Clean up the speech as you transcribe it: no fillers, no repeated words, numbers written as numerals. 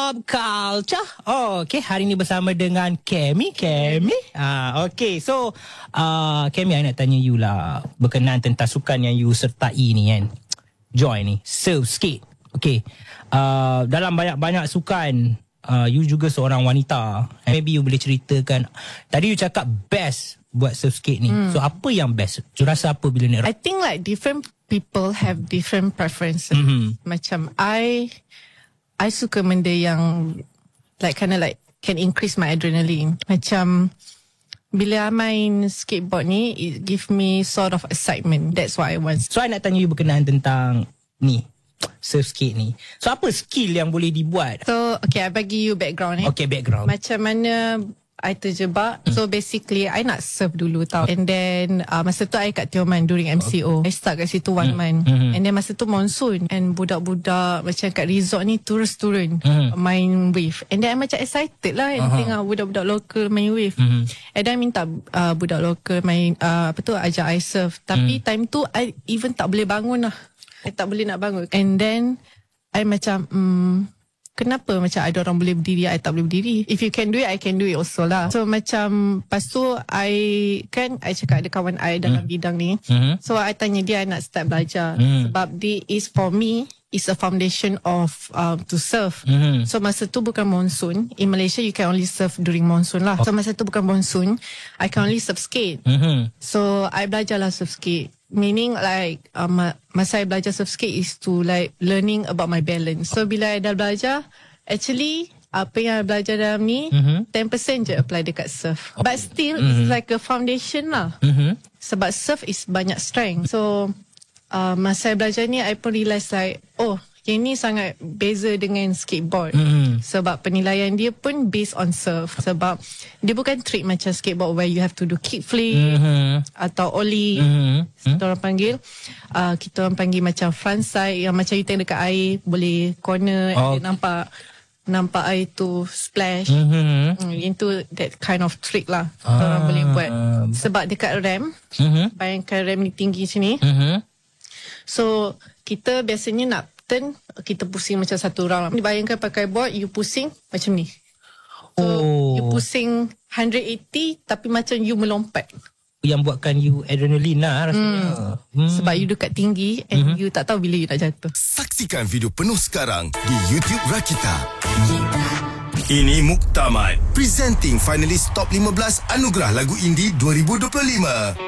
Pop Culture. Okay, hari ni bersama dengan Kemi. Okay, so Kemi, I nak tanya you lah berkenaan tentang sukan yang you sertai ni kan. Join ni, surf skate. Okay, dalam banyak-banyak sukan, you juga seorang wanita. Maybe you boleh ceritakan. Tadi you cakap best buat surf skate ni. So apa yang best? You rasa apa bila nak? I think like different people have different preferences. Macam I suka benda yang like kind of like can increase my adrenaline. Macam bila I main skateboard ni, it give me sort of excitement. That's what I want. So I nak tanya you berkenaan tentang ni, surf skate ni. So apa skill yang boleh dibuat? So okay, I bagi you background Okay, background. Macam mana I terjebak. So basically I nak surf dulu tau. And then masa tu I kat Tioman during MCO. I start kat situ 1 month. And then masa tu monsoon. And budak-budak macam kat resort ni terus turun main wave. And then I macam excited lah tengok budak-budak lokal main wave. And then I minta budak lokal main ajak I surf. Tapi time tu I even tak boleh bangun lah. I tak boleh nak bangun. And then I macam kenapa macam ada orang boleh berdiri, I tak boleh berdiri. If you can do it, I can do it also lah. So macam lepas tu I cakap ada kawan I dalam bidang ni. So I tanya dia, I nak start belajar. Sebab dia is for me is a foundation of to surf. So masa tu bukan monsoon. In Malaysia you can only surf during monsoon lah. So masa tu bukan monsoon, I can only surf skate. So I belajar lah surf skate. Meaning like masa I belajar surf skate is to like learning about my balance. So bila I dah belajar, actually apa yang I belajar dalam ni 10% je apply dekat surf. But still it's like a foundation lah. Sebab surf is banyak strength. So masa I belajar ni, I pun realise like, oh, yang ni sangat beza dengan skateboard. Sebab penilaian dia pun based on surf. Sebab dia bukan trick macam skateboard where you have to do kickflip atau ollie. Kita orang panggil macam frontside, yang macam you tengok dekat air boleh corner and nampak air tu splash. Itu that kind of trick lah orang boleh buat. Sebab dekat ramp, bayangkan ramp ni tinggi sini. So kita biasanya nak turn, kita pusing macam satu round. Bayangkan pakai board, you pusing macam ni. So you pusing 180 tapi macam you melompat. Yang buatkan you adrenaline lah rasanya. Sebab you dekat tinggi and you tak tahu bila you nak jatuh. Saksikan video penuh sekarang di YouTube Rakita. Ini Muktamad, presenting finalis top 15 Anugerah Lagu Indie 2025.